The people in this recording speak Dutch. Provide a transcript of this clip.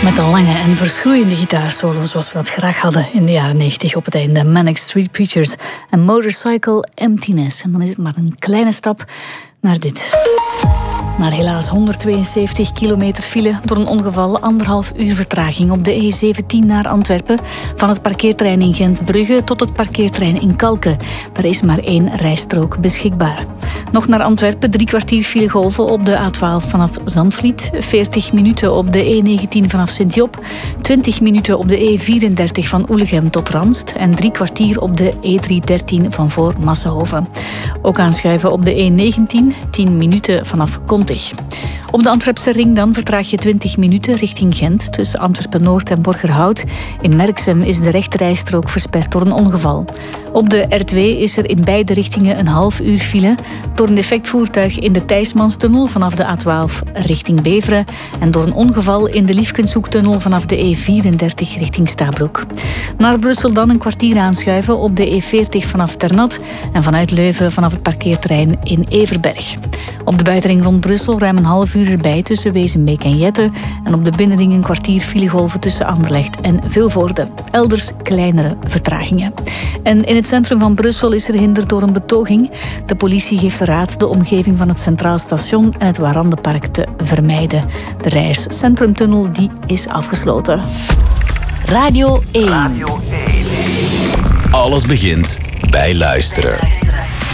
Met een lange en verschroeiende gitaarsolo, zoals we dat graag hadden in de jaren 90 op het einde. Manic Street Preachers en Motorcycle Emptiness. En dan is het maar een kleine stap naar dit. Naar helaas 172 kilometer file door een ongeval, 1,5 uur vertraging op de E17 naar Antwerpen. Van het parkeerterrein in Gent-Brugge tot het parkeerterrein in Kalken. Daar is maar 1 rijstrook beschikbaar. Nog naar Antwerpen, 3 kwartier filegolven op de A12 vanaf Zandvliet. 40 minuten op de E19 vanaf Sint-Job. 20 minuten op de E34 van Oelegem tot Ranst. En 3 kwartier op de E313 van voor Massenhoven. Ook aanschuiven op de E19, 10 minuten vanaf Kontig. Op de Antwerpse ring dan vertraag je 20 minuten richting Gent tussen Antwerpen-Noord en Borgerhout. In Merksem is de rechterrijstrook versperd door een ongeval. Op de R2 is er in beide richtingen een half uur file door een defect voertuig in de Thijsmanstunnel vanaf de A12 richting Beveren en door een ongeval in de Liefkenshoektunnel vanaf de E34 richting Stabroek. Naar Brussel dan een kwartier aanschuiven op de E40 vanaf Ternat en vanuit Leuven vanaf het parkeerterrein in Everberg. Op de buitenring rond Brussel ruim een half uur erbij tussen Wezenbeek en Jette en op de binnenring een kwartier filegolven tussen Anderlecht en Vilvoorde. Elders kleinere vertragingen. En in het centrum van Brussel is er hinder door een betoging. De politie geeft de raad de omgeving van het Centraal Station en het Warandenpark te vermijden. De Rijers Centrumtunnel die is afgesloten. Radio 1. Alles begint bij luisteren.